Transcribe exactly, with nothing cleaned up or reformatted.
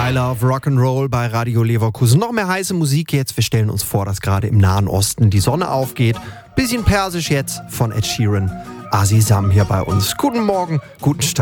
I Love Rock'n'Roll bei Radio Leverkusen. Noch mehr heiße Musik jetzt. Wir stellen uns vor, dass gerade im Nahen Osten die Sonne aufgeht. Bisschen persisch jetzt von Ed Sheeran. Azizam hier bei uns. Guten Morgen, guten Start.